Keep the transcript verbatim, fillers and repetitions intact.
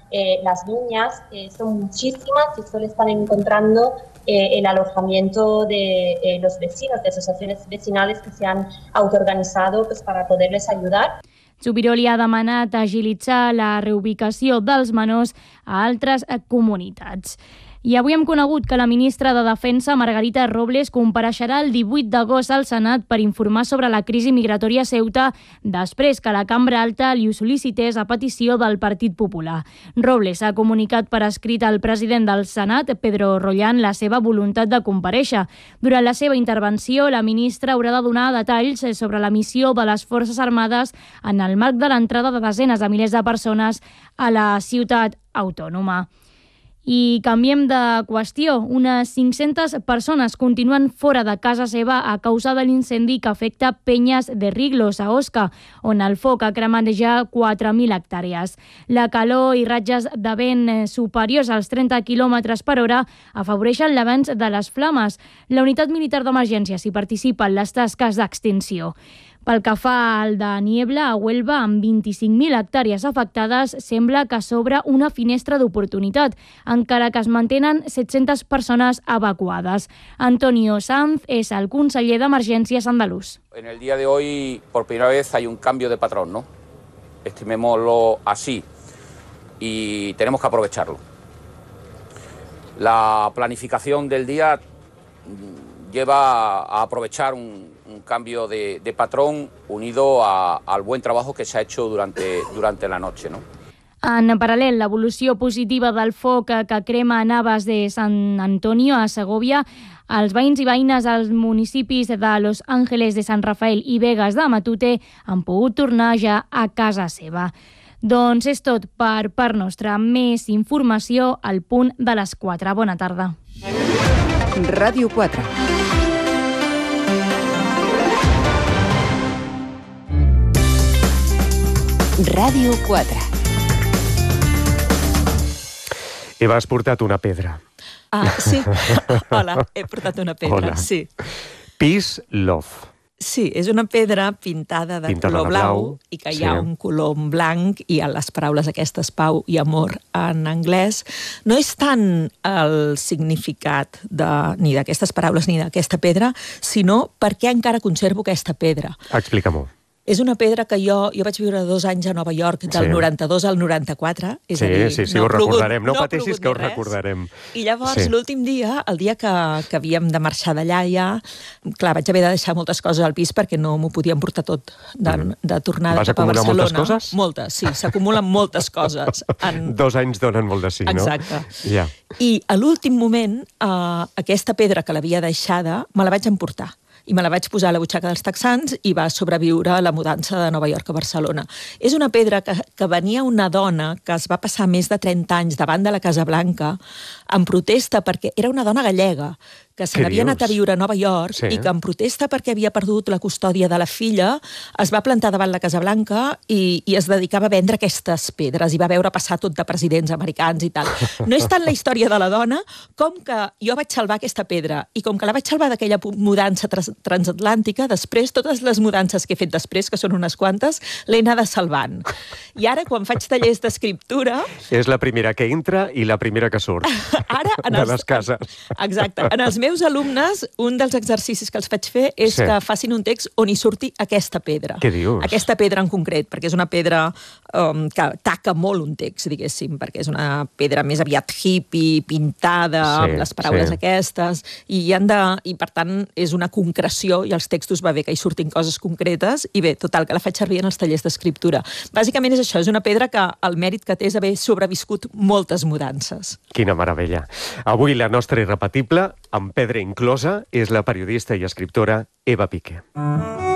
eh, las niñas eh, son muchísimas y solo están encontrando eh, el alojamiento de eh, los vecinos, de asociaciones vecinales que se han autoorganizado pues, para poderles ayudar. Zubiroli ha demanat agilitzar la reubicació dels menors a altres comunitats. I avui hem conegut que la ministra de Defensa, Margarita Robles, compareixerà el divuit d'agost al Senat per informar sobre la crisi migratòria a Ceuta després que la Cambra Alta li ho sol·licités a petició del Partit Popular. Robles ha comunicat per escrit al president del Senat, Pedro Rollán, la seva voluntat de comparèixer. Durant la seva intervenció, la ministra haurà de donar detalls sobre la missió de les Forces Armades en el marc de l'entrada de desenes de milers de persones a la ciutat autònoma. I canviem de qüestió. Unes cinc-centes persones continuen fora de casa seva a causa de l'incendi que afecta Penyes de Riglos, a Osca, on el foc ha cremat ja quatre mil hectàrees. La calor i ratges de vent superiors als trenta quilòmetres per hora afavoreixen l'avanç de les flames. La unitat militar d'emergències hi participa en les tasques d'extinció. Pel que fa al de Niebla, a Huelva, amb vint-i-cinc mil hectàrees afectades, sembla que s'obre una finestra d'oportunitat, encara que es mantenen set-centes persones evacuades. Antonio Sanz és el conseller d'Emergències andalús. En el día de hoy, por primera vez, hay un cambio de patrón, ¿no? Estimémoslo así y tenemos que aprovecharlo. La planificación del día lleva a aprovechar un un cambio de, de patrón unido a, al buen trabajo que se ha hecho durante, durante la noche, ¿no? En paral·lel, l'evolució positiva del foc que crema a Navas de San Antonio, a Segovia, els veïns i veïnes als municipis de Los Ángeles de San Rafael i Vegas de Matute han pogut tornar ja a casa seva. Doncs és tot per part nostra. Més informació al punt de les quatre. Bona tarda. Ràdio quatre. Ràdio quatre. Eva, has portat una pedra. Ah, sí. Hola, he portat una pedra, Hola. Sí. Peace, love. Sí, és una pedra pintada de Pintada color de blau, blau, i que sí. hi ha un color blanc i a les paraules aquestes pau i amor en anglès. No és tant el significat de, ni d'aquestes paraules ni d'aquesta pedra, sinó per què encara conservo aquesta pedra. Explica-m'ho. És una pedra que jo, jo vaig viure dos anys a Nova York, del Sí. noranta-dos al noranta-quatre. És Sí, a dir, sí, sí, no ho ha plogut- recordarem. No ha pateixis plogut que ho ni res. recordarem. I llavors, Sí. l'últim dia, el dia que, que havíem de marxar d'allà ja, clar, vaig haver de deixar moltes coses al pis perquè no m'ho podíem portar tot de, Mm. de tornada Vas cap a acumular Barcelona. moltes coses? Moltes, sí, s'acumulen moltes coses. En... Dos anys donen molt de sí, no? Exacte. Ja. I a l'últim moment, eh, aquesta pedra que l'havia deixada, me la vaig emportar. I me la vaig posar a la butxaca dels texans i va sobreviure a la mudança de Nova York a Barcelona. És una pedra que, que venia una dona que es va passar més de trenta anys davant de la Casa Blanca en protesta perquè era una dona gallega que se Què n'havia anat a dius? viure a Nova York Sí. i que en protesta perquè havia perdut la custòdia de la filla es va plantar davant la Casa Blanca i, i es dedicava a vendre aquestes pedres i va veure passar tot de presidents americans i tal. No és tant la història de la dona com que jo vaig salvar aquesta pedra i com que la vaig salvar d'aquella pu- mudança trans transatlàntica, després totes les mudances que he fet després, que són unes quantes, l'he anada salvant. I ara, quan faig tallers d'escriptura... És la primera que entra i la primera que surt Ara, en de els, les cases. Exacte. En els meus alumnes, un dels exercicis que els faig fer és Sí. que facin un text on hi surti aquesta pedra. Què dius? Aquesta pedra en concret, perquè és una pedra um, que taca molt un text, diguéssim, perquè és una pedra més aviat hippie, pintada, Sí, amb les paraules sí. aquestes, i, hi han de, i per tant és una concreció, i als textos va bé que hi surtin coses concretes, i bé, total, que la faig servir en els tallers d'escriptura. Bàsicament és això, és una pedra que el mèrit que té és haver sobreviscut moltes mudances. Quina meravella. Avui la nostra irrepetible, amb pedra inclosa, és la periodista i escriptora Eva Piqué.